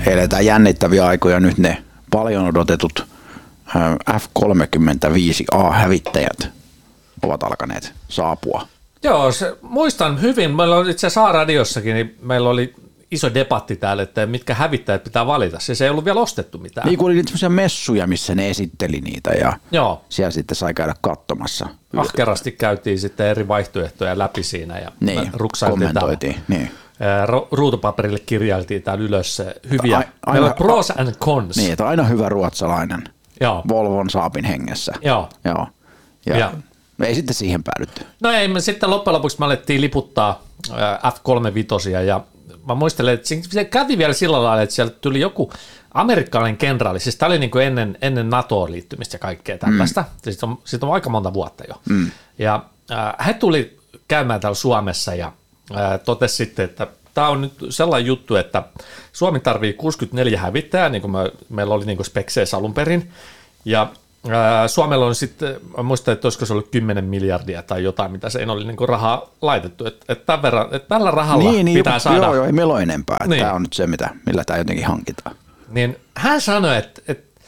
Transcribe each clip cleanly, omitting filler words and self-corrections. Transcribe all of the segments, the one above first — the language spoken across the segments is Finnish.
eletään jännittäviä aikoja. Nyt ne paljon odotetut F-35A-hävittäjät ovat alkaneet saapua. Joo, muistan hyvin. Meillä oli itse asiassa A-radiossakin, niin meillä oli iso debatti täällä, että mitkä hävittäjät pitää valita. Siis ei ollut vielä ostettu mitään. Niin, kun oli sellaisia messuja, missä ne esitteli niitä ja joo. Siellä sitten sai käydä katsomassa. Ahkerasti käytiin sitten eri vaihtoehtoja läpi siinä ja niin, kommentoitiin. Niin. Ruutupaperille kirjailtiin täällä ylös hyviä. Meillä oli pros and cons. Niin, että aina hyvä ruotsalainen. Joo. Volvon Saabin hengessä. Joo. Ja ei sitten siihen päädytty. No ei, me sitten loppujen lopuksi me alettiin liputtaa F-35 ja mä muistelen, että se kävi vielä sillä lailla, että sieltä tuli joku amerikkalainen kenraali, siis tämä oli niin kuin ennen NATOon liittymistä ja kaikkea tällaista, siitä on aika monta vuotta jo. Ja he tuli käymään täällä Suomessa ja totesi sitten, että tämä on nyt sellainen juttu, että Suomi tarvii 64 hävittäjää, niin kuin meillä oli niin kuin spekseessä alun perin, ja Suomella on sitten, muistan, että olisiko se ollut 10 miljardia tai jotain, mitä se oli niin kuin rahaa laitettu, että tällä rahalla pitää saada. Joo, ei meillä ole enempää, että tämä on nyt se, millä tämä jotenkin hankitaan. Niin hän sanoi, että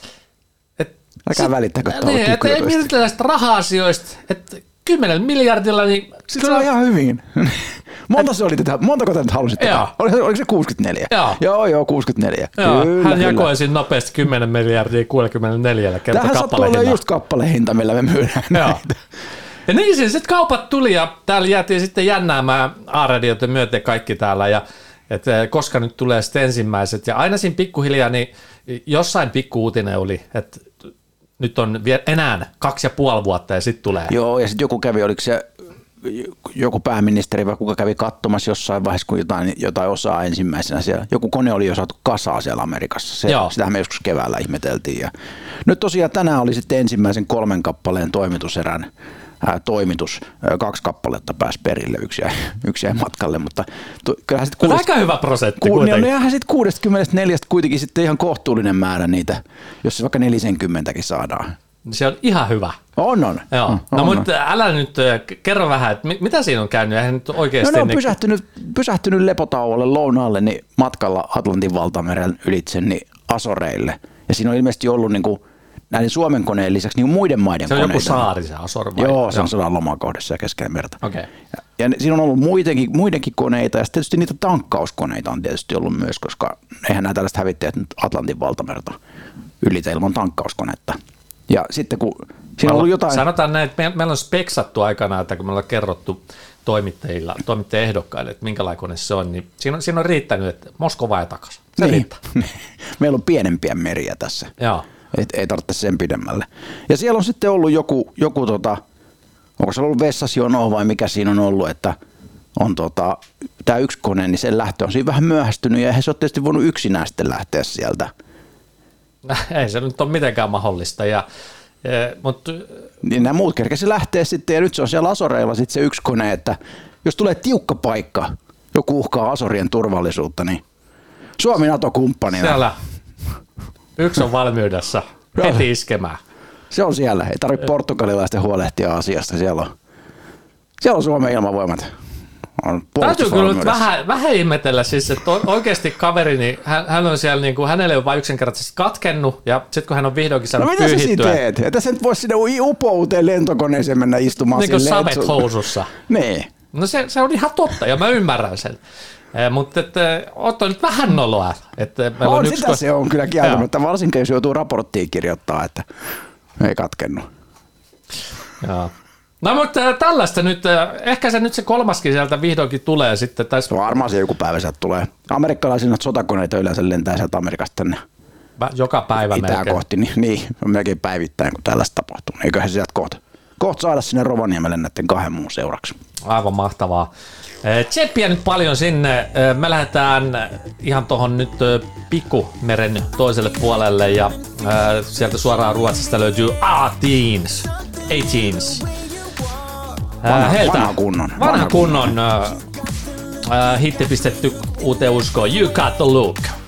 älkää välittäkö että ei mietitä näistä raha-asioista, että 10 miljardilla, niin se on ihan hyvin. Montako te nyt halusitte? Oliko se 64? Joo, 64. Kyllä, hän jakoi siinä nopeasti 10 miljardia 64 kerta kappalehinta. Tähän sattuu olemaan just kappalehinta, millä me myydään näitä. Ja niin siis sitten kaupat tuli ja täällä jäätiin sitten jännäämään A-radioiden myöten kaikki täällä ja että koska nyt tulee sitten ensimmäiset ja aina siinä pikkuhiljaa niin jossain pikkuuutinen oli, että nyt on enää 2,5 vuotta ja sitten tulee. Joo, ja sitten joku kävi, oliko se joku pääministeri vai kuka kävi katsomassa jossain vaiheessa, kun jotain osaa ensimmäisenä siellä. Joku kone oli jo saatu kasaa siellä Amerikassa. Sitähän me joskus keväällä ihmeteltiin. Ja nyt tosiaan tänään oli sitten ensimmäisen 3 kappaleen toimituserän toimitus. 2 kappaletta pääsi perille, yksi jäi matkalle, mutta kyllähän sitten aika hyvä prosentti kuitenkin. Nehän sitten 64 kuitenkin sitten ihan kohtuullinen määrä niitä, jos se vaikka 40kin saadaan. Se on ihan hyvä. On. Joo. No mutta älä nyt kerro vähän, että mitä siinä on käynyt? Eihän nyt oikeasti... No ne on pysähtynyt lepotauolle lounaalle niin matkalla Atlantin valtameren ylitse niin Azoreille. Ja siinä on ilmeisesti ollut niin kuin näiden Suomen koneen lisäksi niin muiden maiden koneita. Se on joku saari se Azor vai? Joo, se on sodan lomakohdassa ja keskellä merta. Okay. Ja siinä on ollut muidenkin koneita ja tietysti niitä tankkauskoneita on tietysti ollut myös, koska eihän nämä tällaiset hävittäjät nyt Atlantin valtamerta ylitä ilman tankkauskonetta. Ja sitten kun siinä on ollut jotain... Sanotaan näin, että meillä on speksattu aikana, että kun me ollaan kerrottu toimittajaehdokkaille, että minkälainen kone se on, niin siinä on riittänyt, että Moskova ja takaisin. Se riittää. Meillä on pienempiä meriä tässä. Joo. Ei tarvitse sen pidemmälle. Ja siellä on sitten ollut joku onko se ollut vessasjono vai mikä siinä on ollut, että on tämä yksi kone, niin sen lähtö on siinä vähän myöhästynyt ja eihän se ole tietysti voinut yksinään sitten lähteä sieltä. Ei se nyt ole mitenkään mahdollista. Mutta niin nämä muut kerkesi lähtee sitten ja nyt se on siellä Azoreilla sitten se yksi kone, että jos tulee tiukka paikka, joku uhkaa Azorien turvallisuutta, niin Suomi NATO-kumppanina. Siellä yksi on valmiudessa heti iskemään. Se on siellä, ei tarvitse portugalilaisten huolehtia asiasta, siellä on Suomen ilmavoimat. Täytyy kyllä nyt vähän ihmetellä, siis, että oikeasti kaveri, niin hän on siellä, niin kuin, hänelle on vain yksinkertaisesti katkennut, ja sitten kun hän on vihdoinkin saanut pyyhittyä. No mitä sä teet? Että sä nyt vois sinne upouteen lentokoneeseen mennä istumaan niin kuin savet housussa. Niin. No se on ihan totta, ja mä ymmärrän sen. Mutta ootko nyt vähän noloa. On sitä se on kyllä kieltämättä, varsinkin jos joutuu raporttiin kirjoittaa, että ei katkennut. Joo. No mutta tällaista nyt, ehkä se 3. sieltä vihdoinkin tulee sitten. Varmaan se joku päivä sieltä tulee. Amerikkalaisilla sotakoneita yleensä lentää sieltä Amerikasta tänne. Joka päivä melkein. Kohti, niin melkein päivittäin, kun tällaista tapahtuu. Eiköhän se sieltä kohta saada sinne Rovaniemelle näiden 2 muun seuraksi. Aivan mahtavaa. Tseppiä nyt paljon sinne. Me lähdetään ihan tuohon nyt Pikkumeren toiselle puolelle ja sieltä suoraan Ruotsista löytyy A-Teens. A-Teens. Vanha kunnon hitti pistetty uuteen uskoon. You got the look.